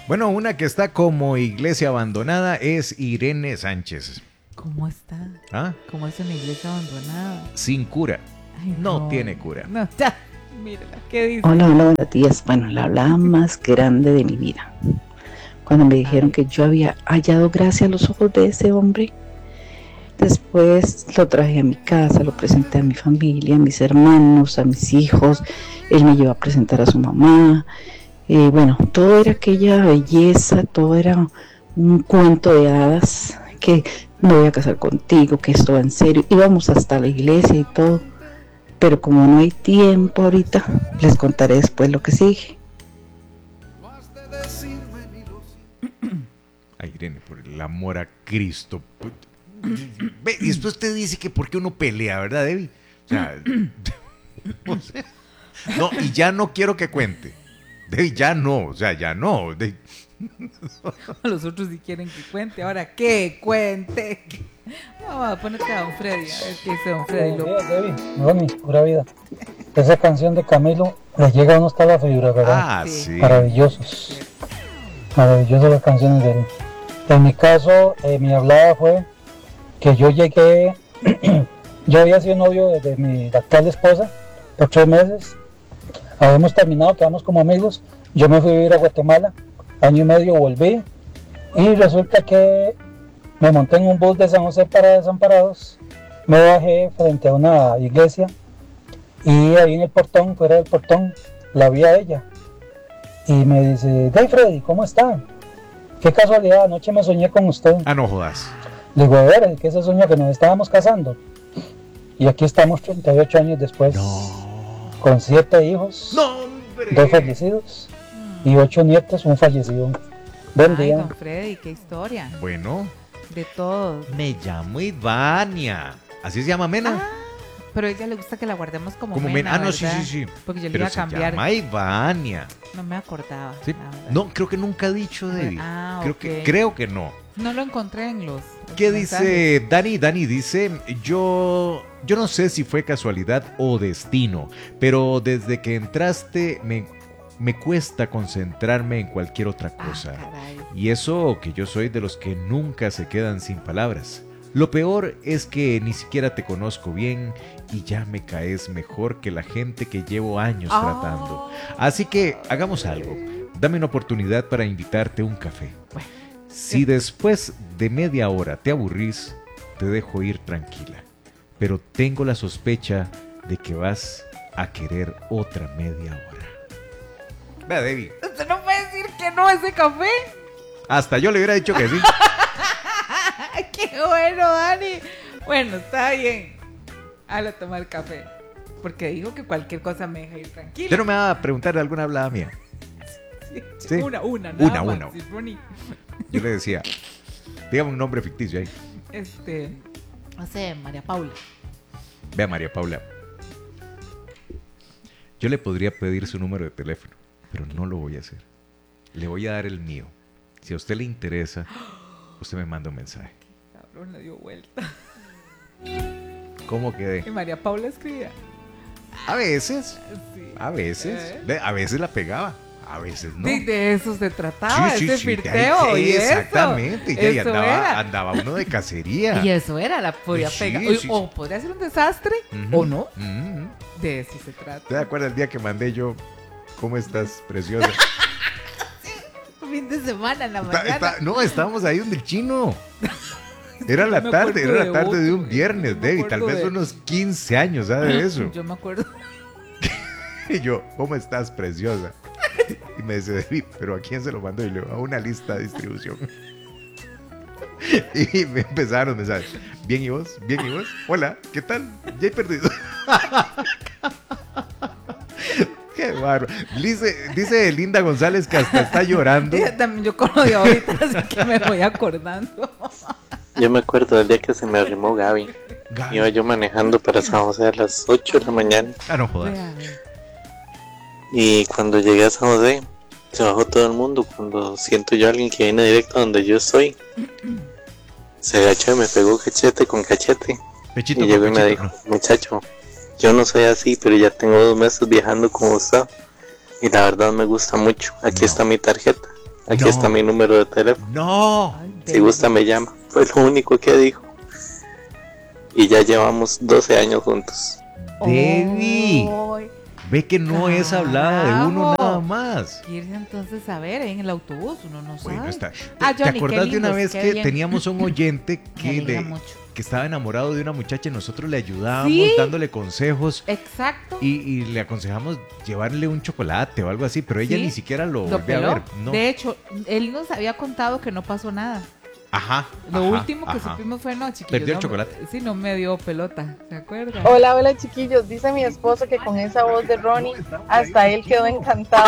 Bueno, una que está como iglesia abandonada es Irene Sánchez. ¿Cómo está? ¿Ah? ¿Cómo es una iglesia abandonada? Sin cura. Ay, No tiene cura. No, ya. Mírala, ¿qué dice? Hola, hola, buenos días. Bueno, la hablada más grande de mi vida. Cuando me dijeron que yo había hallado gracia a los ojos de ese hombre, después lo traje a mi casa, lo presenté a mi familia, a mis hermanos, a mis hijos. Él me llevó a presentar a su mamá. Bueno, todo era aquella belleza, todo era un cuento de hadas, que me voy a casar contigo, que esto va en serio. Íbamos hasta la iglesia y todo, pero como no hay tiempo ahorita, les contaré después lo que sigue. Ay, Irene, por el amor a Cristo. Ve, y después te dice que por qué uno pelea, ¿verdad, Debbie? O sea, o sea, no, y ya no quiero que cuente. Debbie, ya no, o sea, ya no. Los otros sí quieren que cuente. Ahora, ¿qué cuente? Vamos a ponerte a Don Freddy. A ver qué dice Don Freddy. Buenos días, Debbie. Ronnie, pura vida. Esa canción de Camilo le llega a uno hasta la fibra, ¿verdad? Ah, sí. Maravillosos. Maravillosas las canciones de él. En mi caso, mi hablada fue que yo llegué, yo había sido novio de mi actual esposa por 3 meses. Habíamos terminado, quedamos como amigos. Yo me fui a vivir a Guatemala, año y medio volví. Y resulta que me monté en un bus de San José para desamparados. Me bajé frente a una iglesia. Y ahí en el portón, fuera del portón, la vi a ella. Y me dice, hey Freddy, ¿cómo está? Qué casualidad, anoche me soñé con usted. Ah, no jodas. Le digo, a ver, ¿qué se soñó? Que nos estábamos casando. Y aquí estamos 38 años después. No. Con 7 hijos. No, hombre. 2 fallecidos. Y 8 nietos, un fallecido. Buen Ay, día. Don Freddy, qué historia. Bueno, De todo. me llamo Ivania. ¿Así se llama Mena? Ah, pero a ella le gusta que la guardemos como Como Mena, Mena. Ah, no, sí, ¿verdad? sí, sí. Porque yo le Pero iba a se cambiar. llama Ivania. No me acordaba. Sí. la verdad. No, creo que nunca ha dicho Debbie. Ah, ok. Creo que no. No lo encontré en los ¿Qué mensajes. dice Dani? Dani dice, yo no sé si fue casualidad o destino, pero desde que entraste me cuesta concentrarme en cualquier otra cosa. Caray. Y eso que yo soy de los que nunca se quedan sin palabras. Lo peor es que ni siquiera te conozco bien y ya me caes mejor que la gente que llevo años tratando. Así que hagamos algo. Dame una oportunidad para invitarte a un café. Bueno. Si después de media hora te aburrís, te dejo ir tranquila. Pero tengo la sospecha de que vas a querer otra media hora. Vea, Debbie. ¿Usted no puede decir que no a ese café? Hasta yo le hubiera dicho que sí. ¡Qué bueno, Dani! Bueno, está bien. Hágalo a tomar café. Porque dijo que cualquier cosa me deja ir tranquila. ¿Usted no me va a preguntar alguna hablada mía? Sí. Una, Una. más, sí, Ronnie. Yo le decía, dígame un nombre ficticio ahí. No sé, María Paula. Vea, María Paula. Yo le podría pedir su número de teléfono, pero no lo voy a hacer. Le voy a dar el mío. Si a usted le interesa, usted me manda un mensaje. Cabrón, le dio vuelta. ¿Cómo quedé? Y María Paula escribía. A veces, Sí. a veces. A veces la pegaba, a veces no. De eso se trataba, Sí, ese sí, flirteo. ay, Y exactamente. Eso, Y ahí eso andaba, era. andaba uno de cacería. Y eso era, la podía Sí, pegar. sí, sí. O podría ser un desastre, Ujú, o no. ujú. De eso se trata. ¿Te acuerdas el día que mandé yo? ¿Cómo estás, preciosa? Fin de semana en la mañana. No, estábamos ahí donde el chino. Era Yo la me tarde, acuerdo era la de tarde de otro, un viernes, yo me Debbie, tal acuerdo vez de- unos 15 años, ¿sabes de eso? Yo me acuerdo. Y yo, ¿cómo estás, preciosa? Y me dice, Debbie, ¿pero a quién se lo mando? Y le digo, a una lista de distribución. Y me empezaron los mensajes. ¿Bien y vos? ¿Bien y vos? Hola, ¿qué tal? Ya he perdido. Qué bárbaro. Dice Linda González que hasta está llorando. También yo con lo de ahorita, así que me voy acordando. Yo me acuerdo del día que se me arrimó Gaby. Gaby. Iba yo manejando para San José a las 8 de la mañana. Ah, no jodas. Vean, Y cuando llegué a San José, se bajó todo el mundo. Cuando siento yo a alguien que viene directo donde yo estoy, se agachó y me pegó cachete con cachete. Pechito Y con llegó y me pechito, dijo, ¿no? muchacho, yo no soy así, pero ya tengo 2 meses viajando con usted. Y la verdad me gusta mucho. Aquí No. está mi tarjeta. Aquí está mi número de teléfono. No. Ay, Si gusta me llama. Fue lo único que dijo. Y ya llevamos 12 años juntos. Debbie, Ay, ve que no es hablada de uno carajo. nada más. ¿quieres entonces saber ahí en el autobús? Uno no sabe. Bueno, está. Ah, ¿Te Johnny, acordás qué de una lindos, vez qué que bien. teníamos un oyente Me que, alegra mucho. que estaba enamorado de una muchacha y nosotros le ayudábamos Sí. dándole consejos Exacto. y le aconsejamos llevarle un chocolate o algo así, pero ella Sí, ni siquiera lo Lo volvió a peló. ver. No. De hecho, él nos había contado que no pasó nada. Ajá. Lo ajá, último que ajá. supimos fue, no, chiquillos. Perdió el no, chocolate. Sí, no me dio pelota, ¿se acuerdan? Hola, hola chiquillos. Dice mi esposo que con esa voz de Ronnie hasta él quedó encantado.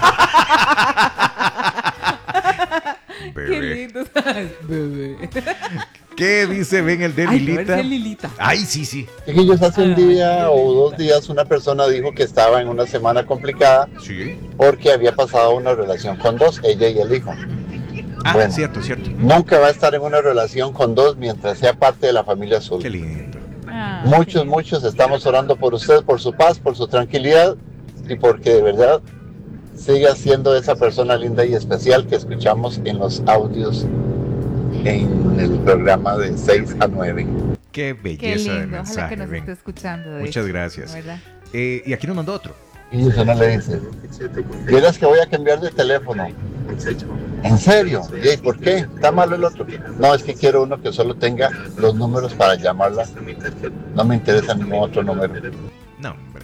Qué Bebé. lindo, ¿sabes? Bebé. ¿Qué dice Ben el de Ay, Lilita? a ver si es Lilita. Ay, sí, sí. Chiquillos, hace un Ay, día o 2 días una persona dijo que estaba en una semana complicada Sí. porque había pasado una relación con dos, ella y el hijo. Ah, Bueno. cierto, cierto. Nunca va a estar en una relación con dos mientras sea parte de la familia azul. Qué lindo. Ah, Muchos, sí. muchos estamos orando por usted, por su paz, por su tranquilidad y porque de verdad siga siendo esa persona linda y especial que escuchamos en los audios en el programa de 6 a 9. Qué Qué belleza de lindo. Ojalá mensaje, que nos Ben. esté escuchando. de Muchas hecho, gracias. ¿verdad? Y aquí nos mandó otro. Y usted no le dice, ¿quieres que voy a cambiar de teléfono? ¿En serio? ¿Y por qué? ¿Está malo el otro? No, es que quiero uno que solo tenga los números para llamarla. No me interesa ningún otro número. No, hombre.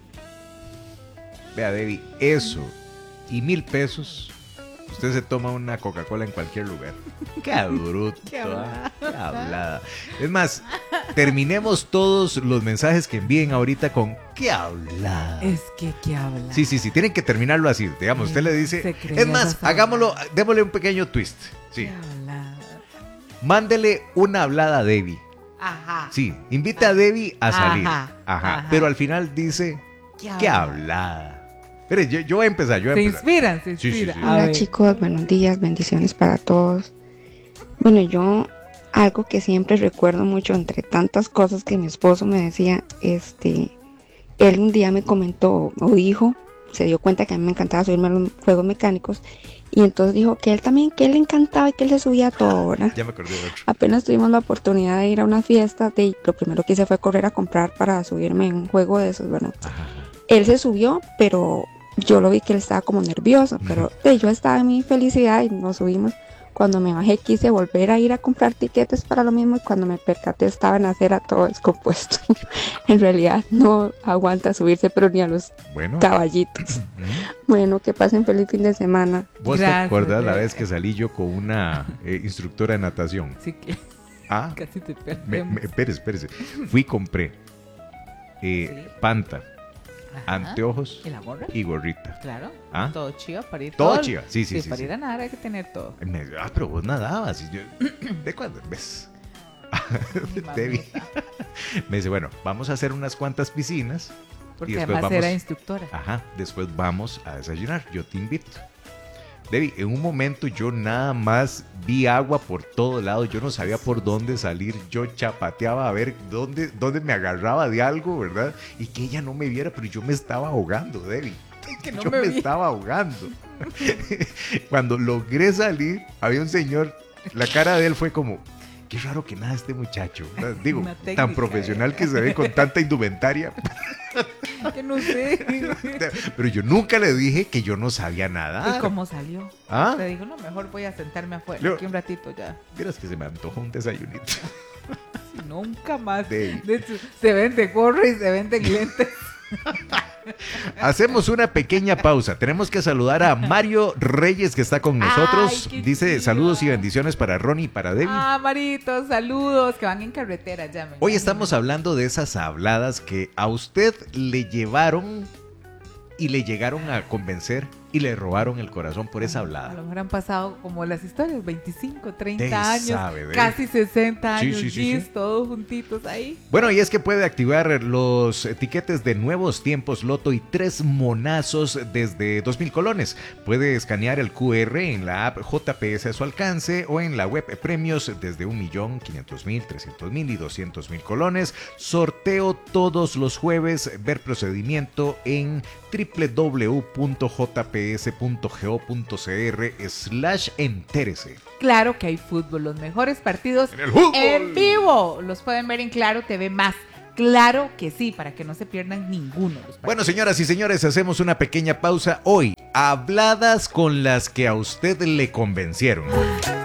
Vea, Debbie, eso y 1,000 pesos, usted se toma una Coca-Cola en cualquier lugar. Qué bruto. Qué hablada. Qué hablada. Es más, terminemos todos los mensajes que envíen ahorita con qué hablada. Es que, ¿qué habla? Sí, sí, sí, tienen que terminarlo así. Digamos, usted le dice. Se creía Es más, esa hagámoslo, hablada. démosle un pequeño twist. Sí. ¿Qué habla? Mándele una hablada a Debbie. Ajá. Sí, invita a Debbie a salir. Ajá, Ajá. ajá. Pero al final dice, qué hablada. Espere, yo voy a empezar, yo voy a Se empezar. inspiran, se Sí, sí, inspiran. sí. A Hola ver. chicos, buenos días, bendiciones para todos. Bueno, yo algo que siempre recuerdo mucho entre tantas cosas que mi esposo me decía, él un día me comentó o dijo, se dio cuenta que a mí me encantaba subirme a los juegos mecánicos y entonces dijo que él también, que él le encantaba y que él se subía a todo, ¿verdad? Ya me acordé de otro. Apenas tuvimos la oportunidad de ir a una fiesta, lo primero que hice fue correr a comprar para subirme en un juego de esos, ¿verdad? Ajá. Él se subió, pero yo lo vi que él estaba como nervioso, pero yo estaba en mi felicidad y nos subimos. Cuando me bajé quise volver a ir a comprar tiquetes para lo mismo y cuando me percaté estaba en la acera todo descompuesto. En realidad no aguanta subirse, pero ni a los Bueno. caballitos. Bueno, que pasen feliz fin de semana. ¿Vos te Gracias, acuerdas la Debbie. vez que salí yo con una instructora de natación? Sí que Ah, casi te perdemos. espérese. Fui y compré panta, Ajá. anteojos ¿Y la gorra? y gorrita. Claro. ¿Ah? Todo chiva para ir. Todo chiva, sí, sí, sí, Para sí. ir a nadar hay que tener todo. Pero vos nadabas. Y yo, ¿de cuándo? ¿Ves? Debbie. Me dice, bueno, vamos a hacer unas cuantas piscinas. Porque después además vamos- era instructora. Ajá, después vamos a desayunar. Yo te invito. Debbie, en un momento yo nada más vi agua por todo lado. Yo no sabía por dónde salir. Yo chapateaba a ver dónde me agarraba de algo, ¿verdad? Y que ella no me viera, pero yo me estaba ahogando, Debbie. Que no Yo me me vi. estaba ahogando. Cuando logré salir, había un señor. La cara de él fue como, qué raro que nada este muchacho. ¿verdad? Digo, Una técnica, tan profesional que se ve con tanta indumentaria. Que no sé. Pero yo nunca le dije que yo no sabía ¿Y nada. cómo salió? ¿Ah? Te digo, no, mejor voy a sentarme afuera. Yo- Aquí un ratito ya. Vieras que se me antojó un desayunito. Si nunca más. Debbie. De hecho, se vende gorro y se venden lentes. Hacemos una pequeña pausa. Tenemos que saludar a Mario Reyes que está con nosotros. Ay, qué Dice chiva. saludos y bendiciones para Ronnie y para Debbie. Ah, Marito, saludos. Que van en carretera ya. me Hoy imagino. estamos hablando de esas habladas que a usted le llevaron y le llegaron a convencer y le robaron el corazón por esa A lo hablada. mejor han pasado como las historias, 25, 30 Debbie años, sabe, Debbie. casi 60 Sí, años, sí, sí, gis, sí. todos juntitos ahí. Bueno, y es que puede activar los etiquetes de Nuevos Tiempos Loto y 3 monazos desde 2,000 colones. Puede escanear el QR en la app JPS a su alcance o en la web premios desde 1.500.000, 300.000 y 200.000 colones. Sorteo todos los jueves. Ver procedimiento en www.jps.com. claro.ts.go.cr/entérese. Claro que hay fútbol, los mejores partidos ¡En el fútbol! en vivo. Los pueden ver en Claro TV Más. Claro que sí, para que no se pierdan ninguno de los partidos. Bueno, señoras y señores, hacemos una pequeña pausa hoy. Habladas con las que a usted le convencieron.